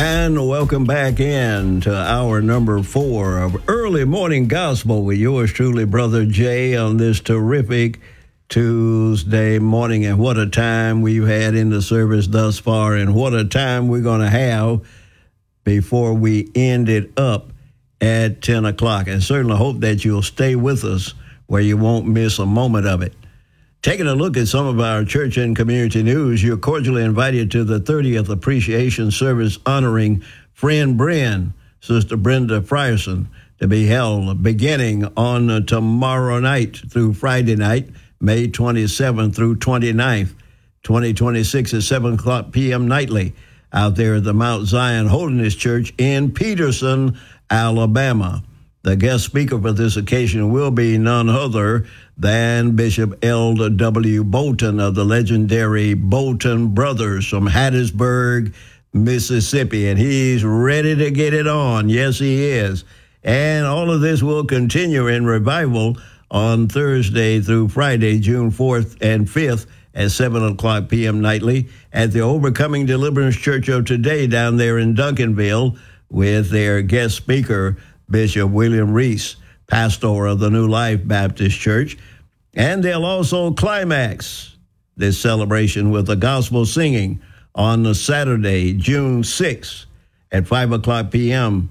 And welcome back in to hour number 4 of Early Morning Gospel with yours truly, Brother Jay, on this terrific Tuesday morning. And what a time we've had in the service thus far, and what a time we're going to have before we end it up at 10 o'clock. And certainly hope that you'll stay with us where you won't miss a moment of it. Taking a look at some of our church and community news, you're cordially invited to the 30th Appreciation Service honoring friend Bren, Sister Brenda Frierson, to be held beginning on tomorrow night through Friday night, May 27th through 29th, 2026 at 7 o'clock p.m. nightly out there at the Mount Zion Holiness Church in Peterson, Alabama. The guest speaker for this occasion will be none other than Bishop L.W. Bolton of the legendary Bolton Brothers from Hattiesburg, Mississippi. And he's ready to get it on. Yes, he is. And all of this will continue in revival on Thursday through Friday, June 4th and 5th at 7 o'clock p.m. nightly at the Overcoming Deliverance Church of Today down there in Duncanville with their guest speaker, Bishop William Reese, pastor of the New Life Baptist Church. And they'll also climax this celebration with the gospel singing on the Saturday, June 6th at 5 o'clock p.m.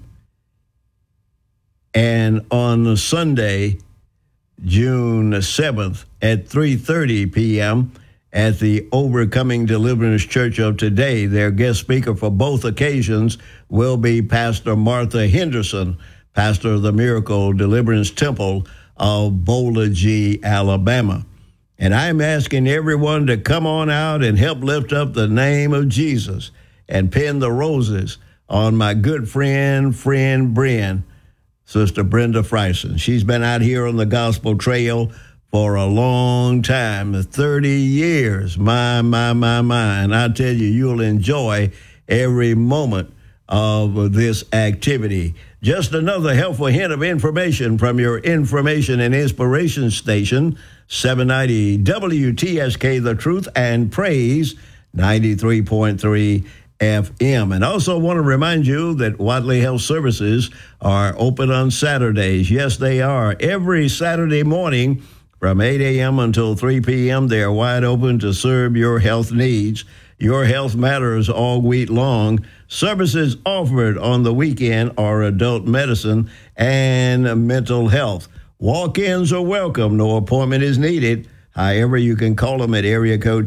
and on the Sunday, June 7th at 3:30 p.m. at the Overcoming Deliverance Church of Today. Their guest speaker for both occasions will be Pastor Martha Henderson, pastor of the Miracle Deliverance Temple of Bolaji, Alabama. And I'm asking everyone to come on out and help lift up the name of Jesus and pin the roses on my good friend Bren, Sister Brenda Frierson. She's been out here on the gospel trail for a long time, 30 years. My. And I tell you, you'll enjoy every moment of this activity. Just another helpful hint of information from your information and inspiration station, 790 WTSK, The Truth and Praise, 93.3 FM. And also want to remind you that Wadley Health Services are open on Saturdays. Yes, they are. Every Saturday morning from 8 a.m. until 3 p.m., they are wide open to serve your health needs. Your health matters all week long. Services offered on the weekend are adult medicine and mental health. Walk-ins are welcome. No appointment is needed. However, you can call them at area code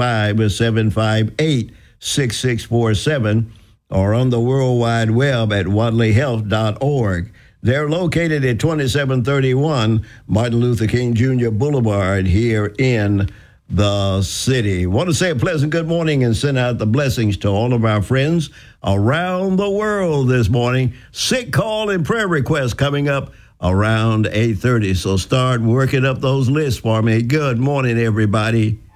205-758-6647 or on the World Wide Web at wadleyhealth.org. They're located at 2731 Martin Luther King Jr. Boulevard here in the city. Want to say a pleasant good morning and send out the blessings to all of our friends around the world this morning. Sick call and prayer requests coming up around 8:30. So start working up those lists for me. Good morning, everybody.